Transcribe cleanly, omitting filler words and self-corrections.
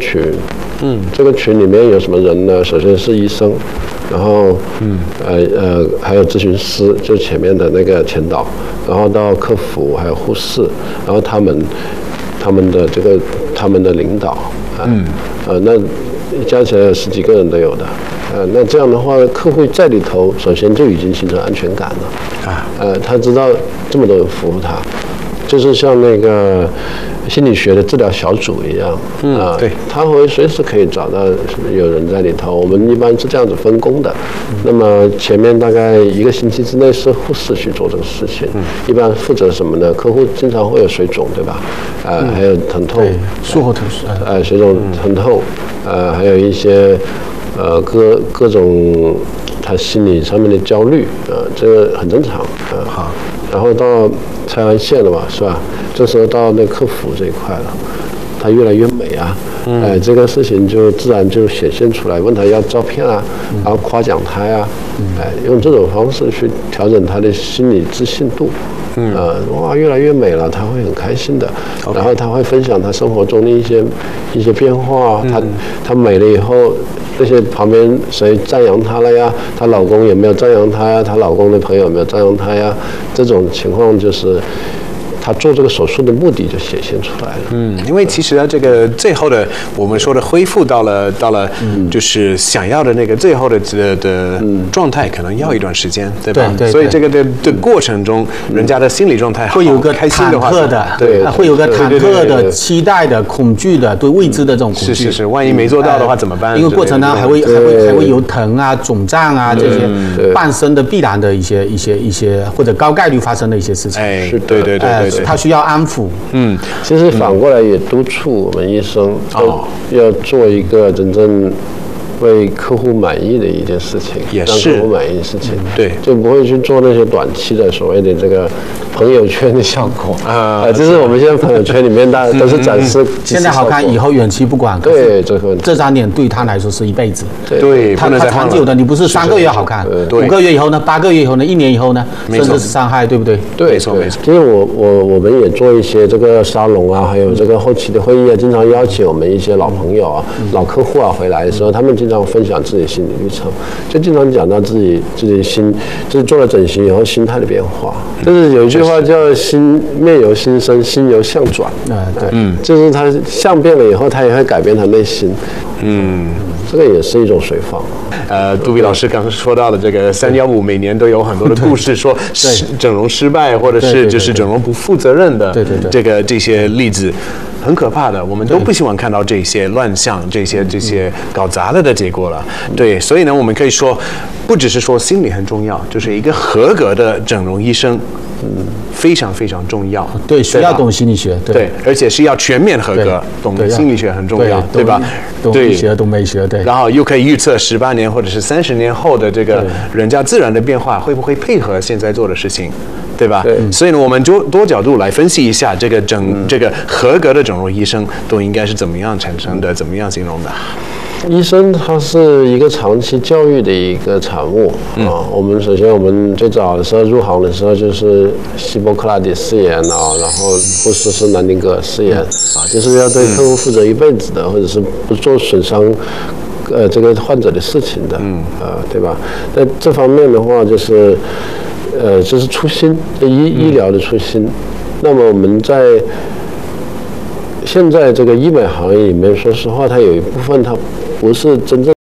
群，这个群里面有什么人呢？首先是医生，然后还有咨询师，就前面的那个前导，然后到客服，还有护士，然后他们的领导那加起来有10几个人都有的。那这样的话，客户在里头，首先就已经形成安全感了。他知道这么多人服务他，就是像那个心理学的治疗小组一样。对，他会随时可以找到有人在里头。我们一般是这样子分工的。那么前面大概1个星期之内是护士去做这个事情。一般负责什么呢？客户经常会有水肿，对吧？还有疼痛， 术后疼痛， 水肿、疼痛，还有一些。各种他心理上面的焦虑，这个很正常，好，然后到拆完线了嘛，是吧？这时候到那客服这一块了，他越来越美啊，这个事情就自然就显现出来。问他要照片啊，然后夸奖他呀，用这种方式去调整他的心理自信度。哇，越来越美了，他会很开心的。然后他会分享他生活中的一些变化。他美了以后，那些旁边谁赞扬她了呀？她老公有没有赞扬她呀？她老公的朋友有没有赞扬她呀？这种情况就是他做这个手术的目的就显现出来了。 因为其实呢，这个最后的我们说的恢复到了就是想要的那个最后的状态，可能要一段时间，对吧？ 对。 所以这个的过程中，人家的心理状态会有个开心的话， 对，会有个忐忑的、期待的、恐惧的、对未知的这种恐惧。 是，万一没做到的话怎么办？ 因为过程当中还会有疼啊、肿胀啊这些伴生的必然的一些或者高概率发生的一些事情。 对。 他需要安抚。 其实反过来也督促我们医生要做一个真正为客户满意的一件事情，让客户满意的事情。 对， 就不会去做那些短期的所谓的这个朋友圈的效果就是我们现在朋友圈里面大家都是展示现在好看，以后远期不管。 对， 这张脸对他来说是一辈子。 对， 他长久的，你不是3个月好看，5个月以后呢，8个月以后呢，1年以后呢，甚至是伤害，对不对？ 对， 没错。 其实我们也做一些这个沙龙啊，还有这个后期的会议啊，经常邀请我们一些老朋友啊、老客户啊回来的时候，他们经常分享自己心理历程，就经常讲到自己就是做了整形以后心态的变化。就是有一句话叫“面由心生，心由相转”。就是他相变了以后，他也会改变他内心。这个也是一种随放。 杜比老师刚刚说到的这个315，每年都有很多的故事，说整容失败，或者是就是整容不负责任的这些例子。很可怕的，我们都不希望看到这些乱象、这些搞砸了的结果了。对，所以呢，我们可以说，不只是说心理很重要，就是一个合格的整容医生，非常非常重要。 对，需要懂心理学。 对，而且是要全面合格，懂心理学很重要，对吧？ 懂医学，懂美学，对。 然后又可以预测18年或者是30年后的这个人家自然的变化，会不会配合现在做的事情？对吧？所以呢，我们就多角度来分析一下这个合格的整容医生都应该是怎么样产生的，怎么样形容的。 医生他是一个长期教育的一个产物我们首先我们最早的时候入行的时候就是希波克拉底誓言然后护士是南丁格尔誓言就是要对客户负责一辈子的，或者是不做损伤这个患者的事情的对吧？在这方面的话就是就是初心，医疗的初心。那么我们在现在这个医美行业里面，说实话，它有一部分它不是真正